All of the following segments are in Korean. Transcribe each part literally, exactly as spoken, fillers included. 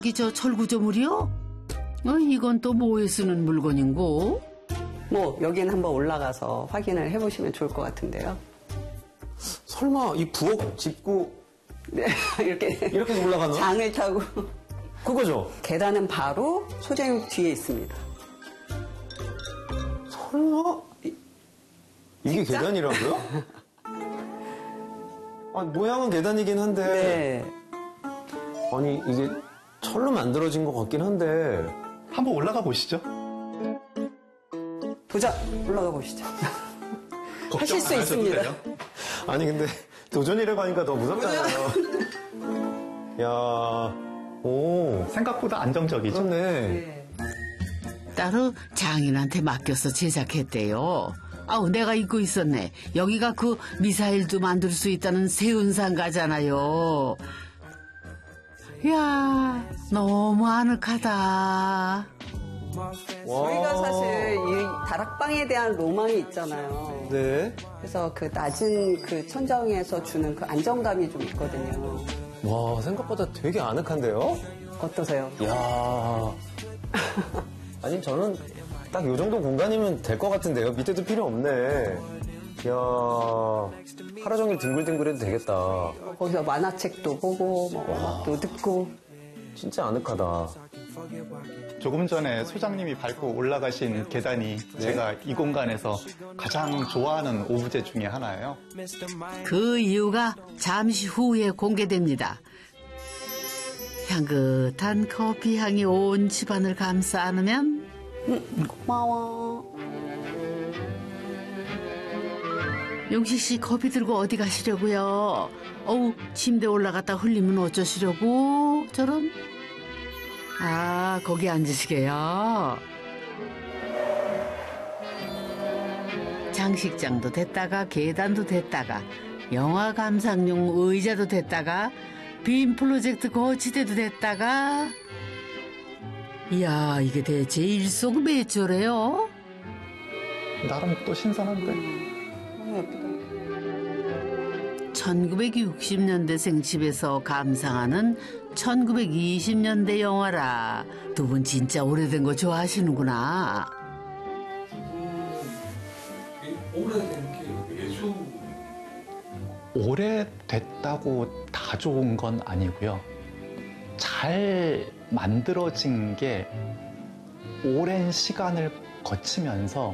이 저 철구조물이요? 어, 이건 또 뭐에 쓰는 물건인고? 뭐 여기는 한번 올라가서 확인을 해보시면 좋을 것 같은데요. 설마 이 부엌 짚고 네, 이렇게 이렇게 해서 올라가나? 장을 타고 그거죠? 계단은 바로 소장님 뒤에 있습니다. 설마 이, 이게 진짜? 계단이라고요? 아, 모양은 계단이긴 한데 네. 아니 이게 철로 만들어진 것 같긴 한데 한번 올라가 보시죠. 보자, 올라가 보시죠. 하실 수 있습니다. 아니 근데 도전이라고 하니까 더 무섭잖아요. 야, 오, 생각보다 안정적이죠. 그렇네. 네. 따로 장인한테 맡겨서 제작했대요. 아우, 내가 잊고 있었네. 여기가 그 미사일도 만들 수 있다는 세운상가잖아요. 이야, 너무 아늑하다. 저희가 사실 이 다락방에 대한 로망이 있잖아요. 네. 그래서 그 낮은 그 천정에서 주는 그 안정감이 좀 있거든요. 와, 생각보다 되게 아늑한데요? 어떠세요? 이야. 아니, 저는 딱 요 정도 공간이면 될 것 같은데요. 밑에도 필요 없네. 이야. 하루 종일 뒹굴뒹굴해도 되겠다. 거기서 만화책도 보고, 뭐 음악도 듣고. 진짜 아늑하다. 조금 전에 소장님이 밟고 올라가신 계단이 제가 이 공간에서 가장 좋아하는 오브제 중에 하나예요. 그 이유가 잠시 후에 공개됩니다. 향긋한 커피 향이 온 집안을 감싸 안으면 음, 고마워. 용식 씨 커피 들고 어디 가시려고요? 어우, 침대 올라갔다 흘리면 어쩌시려고? 저런. 아, 거기 앉으시게요. 장식장도 됐다가 계단도 됐다가 영화 감상용 의자도 됐다가 빔 프로젝트 거치대도 됐다가 이야, 이게 대체 일석매조래요? 나름 또 신선한데. 너무 예쁘다. 천구백육십 년대생 집에서 감상하는 천구백이십 년대 영화라. 두 분 진짜 오래된 거 좋아하시는구나. 오래된 게 예술. 오래됐다고 다 좋은 건 아니고요. 잘 만들어진 게 오랜 시간을 거치면서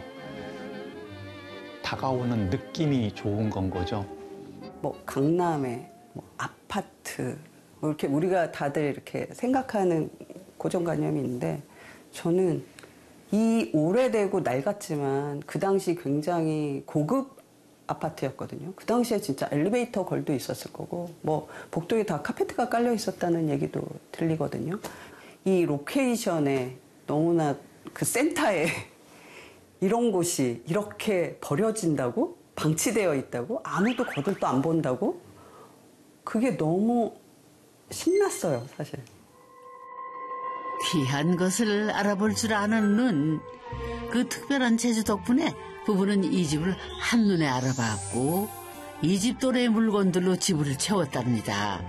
다가오는 느낌이 좋은 건 거죠. 뭐 강남의 뭐 아파트 뭐 이렇게 우리가 다들 이렇게 생각하는 고정관념이 있는데 저는 이 오래되고 낡았지만 그 당시 굉장히 고급 아파트였거든요. 그 당시에 진짜 엘리베이터 걸도 있었을 거고 뭐 복도에 다 카페트가 깔려 있었다는 얘기도 들리거든요. 이 로케이션에 너무나 그 센터에 이런 곳이 이렇게 버려진다고? 방치되어 있다고? 아무도 거들도 안 본다고? 그게 너무 신났어요, 사실. 귀한 것을 알아볼 줄 아는 눈. 그 특별한 재주 덕분에 부부는 이 집을 한눈에 알아봤고 이 집 또래의 물건들로 집을 채웠답니다.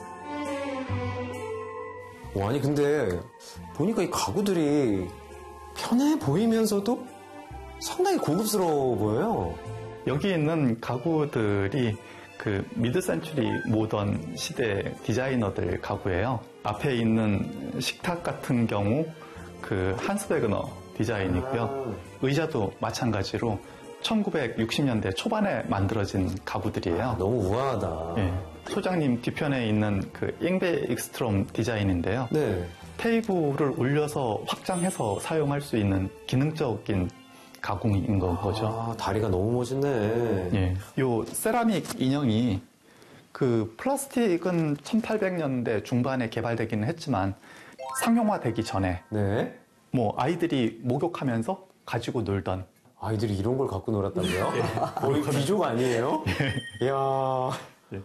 와, 아니 근데 보니까 이 가구들이 편해 보이면서도 상당히 고급스러워 보여요. 여기 있는 가구들이 그 미드 센추리 모던 시대 디자이너들 가구예요. 앞에 있는 식탁 같은 경우 그 한스 베그너 디자인이고요. 의자도 마찬가지로 천구백육십 년대 초반에 만들어진 가구들이에요. 너무 우아하다. 예. 소장님 뒤편에 있는 그 잉베 익스트롬 디자인인데요. 네. 테이블을 올려서 확장해서 사용할 수 있는 기능적인 가공인 건 거죠. 아, 다리가 너무 멋있네. 예. 요 세라믹 인형이 그 플라스틱은 천팔백 년대 중반에 개발되기는 했지만 상용화되기 전에 네. 뭐 아이들이 목욕하면서 가지고 놀던 아이들이 이런 걸 갖고 놀았다고요? 거의 귀족 아니에요? 이야. 예.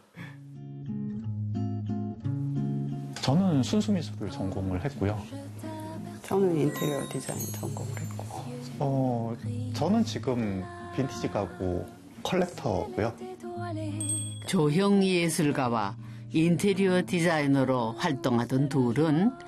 저는 순수미술을 전공을 했고요. 저는 인테리어 디자인 전공을 했고. 어, 저는 지금 빈티지 가구 컬렉터고요. 조형 예술가와 인테리어 디자이너로 활동하던 둘은